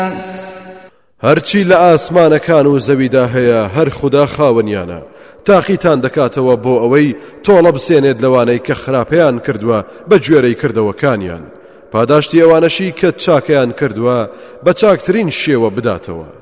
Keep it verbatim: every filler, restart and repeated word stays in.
هەرچی لە ئاسمانەکان و زەویدا هەیە هەر خوددا خاوەنیانە تاقیتان دەکاتەوە بۆ ئەوەی تۆڵە بسێنێت لەوانەی کە خراپەیان کردووە بە گوێرەی کردەوەکانیان پاداشتی ئەوانەشی کە چاکەیان کردووە بە چاکترین شێوە بداتەوە